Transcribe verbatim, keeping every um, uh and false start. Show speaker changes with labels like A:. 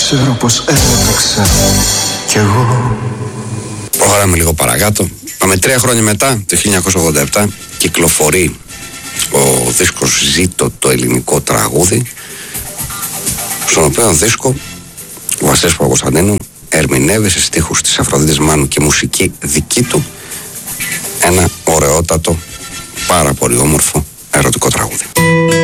A: ξέρω πως έπαιξα κι εγώ.
B: Προχωράμε λίγο παρακάτω. Πάμε τρία χρόνια μετά, το χίλια εννιακόσια ογδόντα επτά, κυκλοφορεί ο δίσκος «Ζήτω το ελληνικό τραγούδι», στον οποίο δίσκο ο Βασίλης Παπακοσταντίνου ερμηνεύει σε στίχους της Αφροδίτης Μάνου και μουσική δική του ένα ωραιότατο, πάρα πολύ όμορφο ερωτικό τραγούδι.